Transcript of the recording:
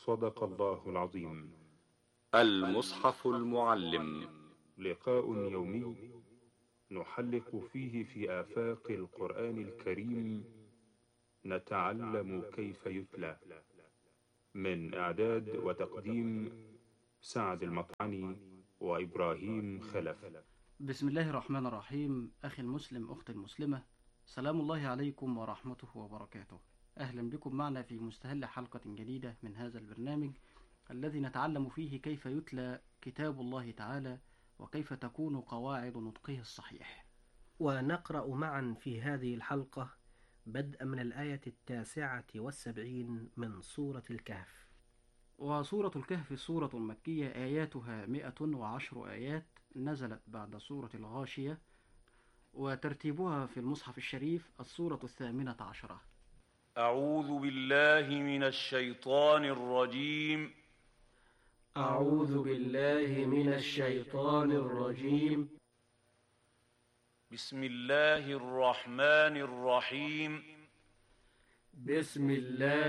صدق الله العظيم. المصحف المعلم. لقاء يومي نحلق فيه في آفاق القرآن الكريم، نتعلم كيف يتلى. من إعداد وتقديم سعد المطعني وإبراهيم خلف. بسم الله الرحمن الرحيم. أخي المسلم، أختي المسلمة، سلام الله عليكم ورحمته وبركاته. أهلا بكم معنا في مستهل حلقة جديدة من هذا البرنامج الذي نتعلم فيه كيف يتلى كتاب الله تعالى وكيف تكون قواعد نطقه الصحيح. ونقرأ معا في هذه الحلقة بدءا من الآية 79 من سورة الكهف. وسورة الكهف سورة مكية، آياتها 110 آيات، نزلت بعد سورة الغاشية، وترتيبها في المصحف الشريف السورة 18. أعوذ بالله من الشيطان الرجيم. أعوذ بالله من الشيطان الرجيم. بسم الله الرحمن الرحيم. بسم الله